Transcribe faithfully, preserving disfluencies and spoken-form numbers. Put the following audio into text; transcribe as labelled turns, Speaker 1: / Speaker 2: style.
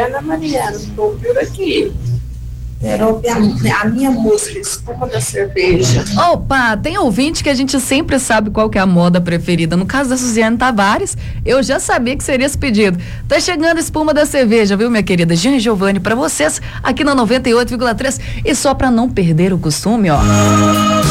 Speaker 1: Mariana, Mariana, estou por aqui. Quero ouvir a, a minha música, Espuma da Cerveja.
Speaker 2: Opa, tem ouvinte que a gente sempre sabe qual que é a moda preferida. No caso da Suziane Tavares, eu já sabia que seria esse pedido. Tá chegando Espuma da Cerveja, viu, minha querida Jean e Giovanni, pra vocês, aqui na noventa e oito vírgula três. E só pra não perder o costume, ó.